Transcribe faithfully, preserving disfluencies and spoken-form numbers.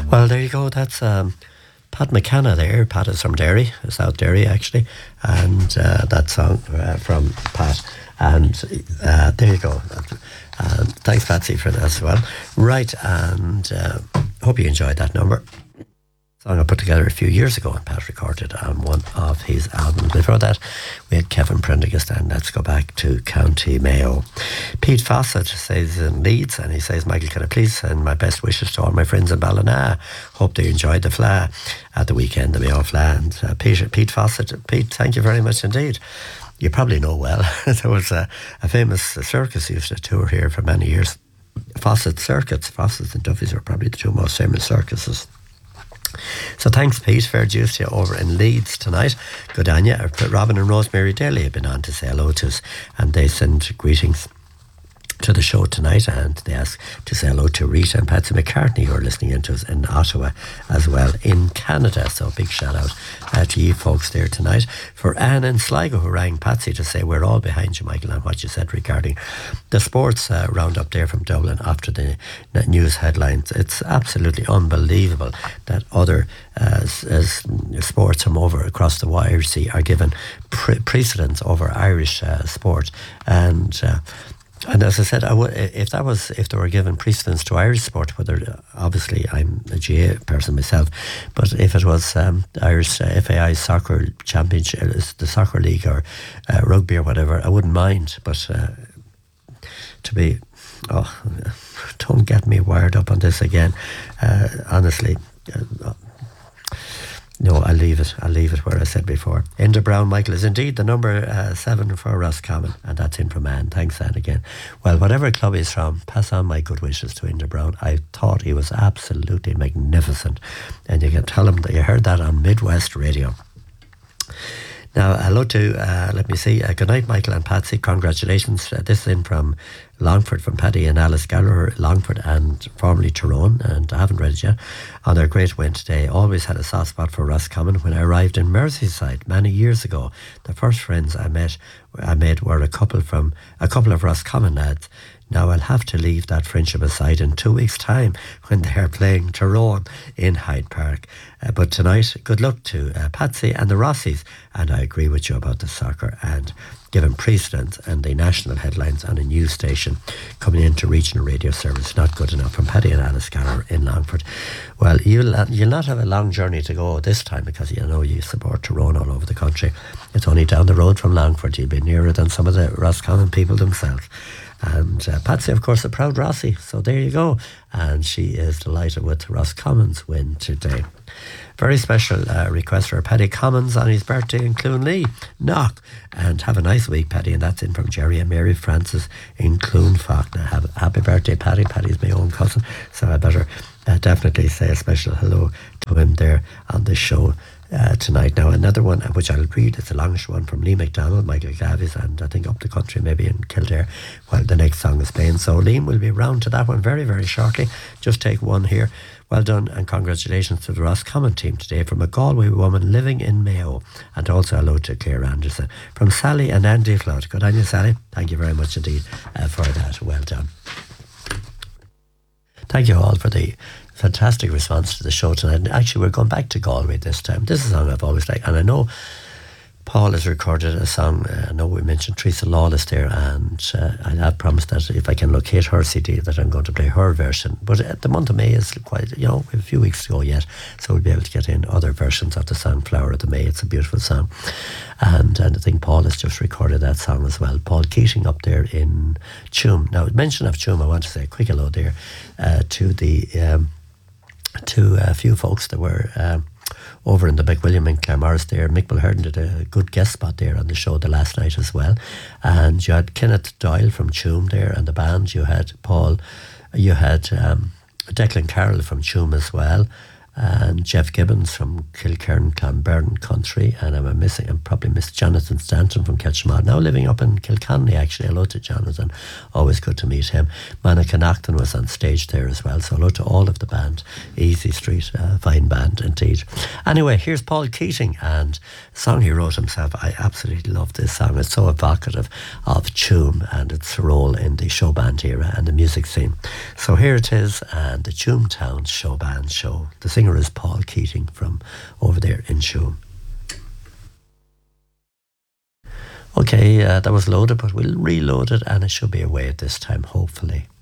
Well, there you go. That's um, Pat McKenna there. Pat is from Derry, South Derry actually, and uh, that song uh, from Pat. And uh, there you go. And thanks, Patsy, for that as well. Right, and uh, hope you enjoyed that number. Song I put together a few years ago and Pat recorded on one of his albums. Before that, we had Kevin Prendergast and Let's Go Back to County Mayo. Pete Fawcett says in Leeds, and he says, Michael, can I please send my best wishes to all my friends in Ballina? Hope they enjoyed the Fla at the weekend, the Mayo Fla. And uh, Pete, Pete Fawcett, Pete, thank you very much indeed. You probably know well, there was a, a famous circus used to tour here for many years. Fawcett Circuits, Fawcett's and Duffy's are probably the two most famous circuses. So thanks, Pete. Fair dues to you over in Leeds tonight. Good on you. Robin and Rosemary Daly have been on to say hello to us, and they send greetings to the show tonight, and they ask to say hello to Rita and Patsy McCartney, who are listening into us in Ottawa as well in Canada. So big shout out uh, to you folks there tonight. For Anne in Sligo, who rang Patsy to say we're all behind you, Michael, on what you said regarding the sports uh, roundup there from Dublin after the news headlines. It's absolutely unbelievable that other uh, as sports from over across the Irish Sea are given pre- precedence over Irish uh, sport. And uh, And as I said, I w- if that was, if they were given precedence to Irish sport, whether obviously I'm a G A A person myself, but if it was um, Irish uh, F A I soccer championship, the soccer league or uh, rugby or whatever, I wouldn't mind. But uh, to be, oh, don't get me wired up on this again. Uh, honestly. Uh, No, I'll leave it. I'll leave it where I said before. Enda Brown, Michael, is indeed the number uh, seven for Roscommon, and that's in from Anne. Thanks, Anne, again. Well, whatever club he's from, pass on my good wishes to Enda Brown. I thought he was absolutely magnificent, and you can tell him that you heard that on Midwest Radio. Now, hello to, uh, let me see, uh, good night, Michael and Patsy. Congratulations. Uh, this is in from Longford, from Paddy and Alice Gallagher, Longford and formerly Tyrone, and I haven't read it yet, on their great win today. Always had a soft spot for Roscommon. When I arrived in Merseyside many years ago, the first friends I met I made were a couple from a couple of Roscommon lads. Now I'll have to leave that friendship aside in two weeks' time when they're playing Tyrone in Hyde Park. Uh, but tonight, good luck to uh, Patsy and the Rossies. And I agree with you about the soccer and given precedence and the national headlines on a news station coming into regional radio service. Not good enough. From Paddy and Alice Gallagher in Longford. Well, you'll, uh, you'll not have a long journey to go this time because you know you support Tyrone all over the country. It's only down the road from Longford. You'll be nearer than some of the Roscommon people themselves. And uh, Patsy, of course, a proud Rossie. So there you go. And she is delighted with Roscommon's win today. Very special uh, request for Paddy Commons on his birthday in Cloonlee. Knock. And have a nice week, Paddy. And that's in from Jerry and Mary Francis in Cloonfach. Now, have a happy birthday, Paddy. Paddy's my own cousin. So I better uh, definitely say a special hello to him there on the show Uh, tonight. Now another one uh, which I'll read, it's the longest one from Lee McDonald, Michael Gavis, and I think up the country maybe in Kildare while the next song is playing. So Liam will be round to that one very very shortly. Just take one here. Well done and congratulations to the Roscommon team today from a Galway woman living in Mayo, and also hello to Claire Anderson from Sally and Andy Flood. Good on you, Sally. Thank you very much indeed uh, for that. Well done. Thank you all for the fantastic response to the show tonight. And actually, we're going back to Galway this time. This is a song I've always liked, and I know Paul has recorded a song. Uh, I know we mentioned Teresa Lawless there, and uh, I have promised that if I can locate her C D, that I'm going to play her version. But uh, the month of May is quite, you know, we have a few weeks to go yet, so we'll be able to get in other versions of the song Flower of the May. It's a beautiful song, and, and I think Paul has just recorded that song as well. Paul Keating up there in Tuam. Now, mention of Tuam, I want to say a quick hello there uh, to the um, to a few folks that were um, over in the McWilliam in Claremorris there. Mick Mulhern did a good guest spot there on the show the last night as well. And you had Kenneth Doyle from Tuam there and the band. You had Paul, you had um, Declan Carroll from Tuam as well. and Jeff Gibbons from Kilcairn, Clonberne country, and I'm missing, I'm probably missed Jonathan Stanton from Ketchmad, now living up in Kilkenny actually. Hello to Jonathan, always good to meet him. Monica Acton was on stage there as well, so hello to all of the band. Easy Street, uh, fine band indeed. Anyway, here's Paul Keating and a song he wrote himself. I absolutely love this song. It's so evocative of Tuam and its role in the show band era and the music scene. So here it is, and the Tuam Town Show Band Show. The singer is Paul Keating from over there in Tuam. Okay, uh, that was loaded, but we'll reload it and it should be away at this time, hopefully.